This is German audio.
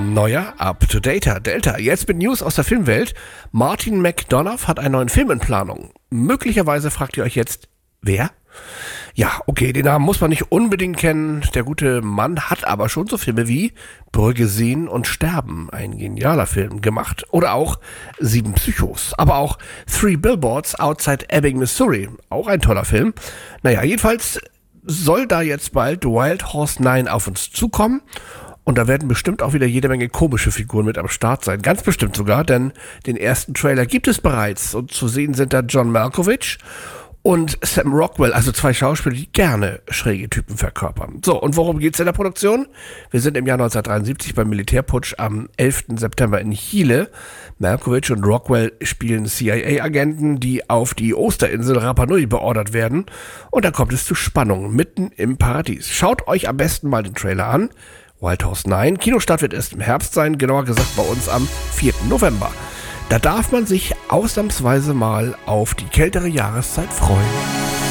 Neuer Up-to-Dater Delta. Jetzt mit News aus der Filmwelt. Martin McDonough hat einen neuen Film in Planung. Möglicherweise fragt ihr euch jetzt, wer? Ja, okay, den Namen muss man nicht unbedingt kennen. Der gute Mann hat aber schon so Filme wie Brügge sehen und sterben, ein genialer Film, gemacht. Oder auch 7 Psychos. Aber auch 3 Billboards Outside Ebbing, Missouri. Auch ein toller Film. Naja, jedenfalls soll da jetzt bald Wild Horse 9 auf uns zukommen. Und da werden bestimmt auch wieder jede Menge komische Figuren mit am Start sein. Ganz bestimmt sogar, denn den ersten Trailer gibt es bereits. Und zu sehen sind da John Malkovich und Sam Rockwell, also 2 Schauspieler, die gerne schräge Typen verkörpern. So, und worum geht's in der Produktion? Wir sind im Jahr 1973 beim Militärputsch am 11. September in Chile. Malkovich und Rockwell spielen CIA-Agenten, die auf die Osterinsel Rapa Nui beordert werden. Und dann kommt es zu Spannungen mitten im Paradies. Schaut euch am besten mal den Trailer an. Wild Horse 9. Kinostart wird erst im Herbst sein, genauer gesagt bei uns am 4. November. Da darf man sich ausnahmsweise mal auf die kältere Jahreszeit freuen.